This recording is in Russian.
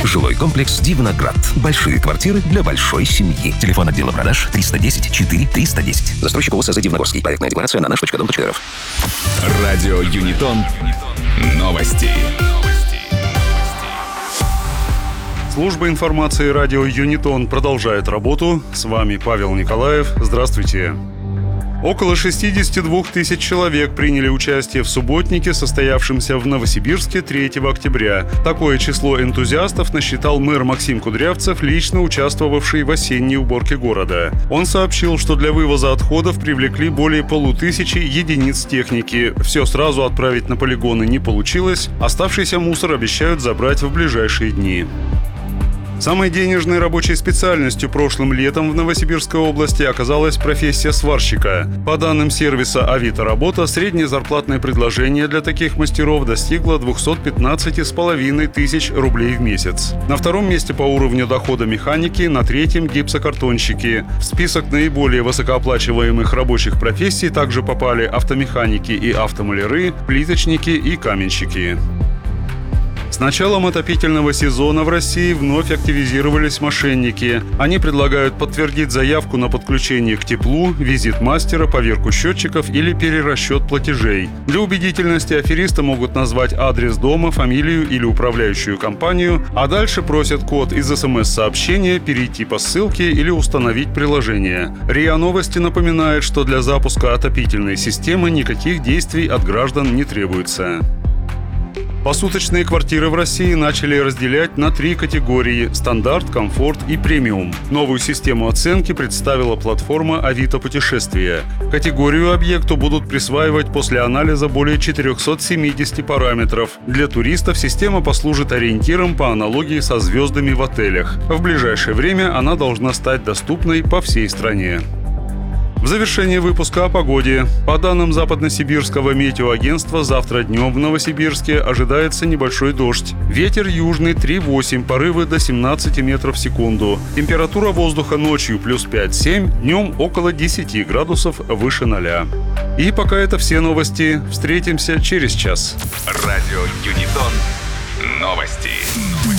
Жилой комплекс «Дивноград». Большие квартиры для большой семьи. Телефон отдела продаж 310 4 310. Застройщик ОСЗ «Дивногорский». Проектная декларация на наш.дом.рф. Радио Юнитон. Новости. Служба информации радио Юнитон продолжает работу. С вами Павел Николаев. Здравствуйте. Около 62 тысяч человек приняли участие в субботнике, состоявшемся в Новосибирске 3 октября. Такое число энтузиастов насчитал мэр Максим Кудрявцев, лично участвовавший в осенней уборке города. Он сообщил, что для вывоза отходов привлекли более 500 единиц техники. Все сразу отправить на полигоны не получилось. Оставшийся мусор обещают забрать в ближайшие дни. Самой денежной рабочей специальностью прошлым летом в Новосибирской области оказалась профессия сварщика. По данным сервиса «Авито Работа», среднее зарплатное предложение для таких мастеров достигло 215,5 тысяч рублей в месяц. На втором месте по уровню дохода механики, на третьем – гипсокартонщики. В список наиболее высокооплачиваемых рабочих профессий также попали автомеханики и автомаляры, плиточники и каменщики. С началом отопительного сезона в России вновь активизировались мошенники. Они предлагают подтвердить заявку на подключение к теплу, визит мастера, поверку счетчиков или перерасчет платежей. Для убедительности аферисты могут назвать адрес дома, фамилию или управляющую компанию, а дальше просят код из СМС-сообщения, перейти по ссылке или установить приложение. РИА Новости напоминает, что для запуска отопительной системы никаких действий от граждан не требуется. Посуточные квартиры в России начали разделять на 3 категории – стандарт, комфорт и премиум. Новую систему оценки представила платформа «Авито Путешествия». Категорию объекту будут присваивать после анализа более 470 параметров. Для туристов система послужит ориентиром по аналогии со звездами в отелях. В ближайшее время она должна стать доступной по всей стране. В завершении выпуска о погоде. По данным Западносибирского метеоагентства, завтра днем в Новосибирске ожидается небольшой дождь. Ветер южный 3,8, порывы до 17 метров в секунду. Температура воздуха ночью плюс 5-7, днем около 10 градусов выше 0. И пока это все новости. Встретимся через час. Радио Юнитон. Новости.